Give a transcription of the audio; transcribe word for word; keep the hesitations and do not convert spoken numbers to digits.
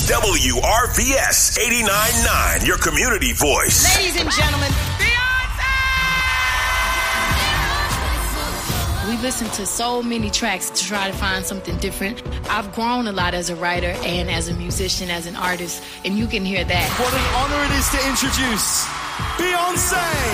W R V S eighty-nine point nine, your community voice. Ladies and gentlemen, we listen to so many tracks to try to find something different. I've grown a lot as a writer and as a musician, as an artist, and you can hear that. What an honor it is to introduce Beyonce!